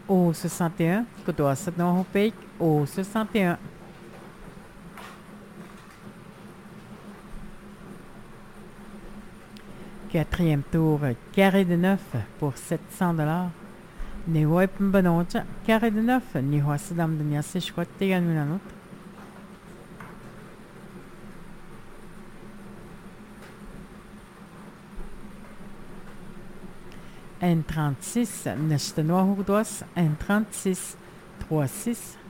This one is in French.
au 61, Kutuasa no Hopek, au 61. Quatrième tour, carré de 9 pour 700 $. Nihoi Pmbanocha, carré de 9, Nihuasadam de Nyasishkwat Teganunanut. N36, Neshtanoa Hugdos, N36, 3-6.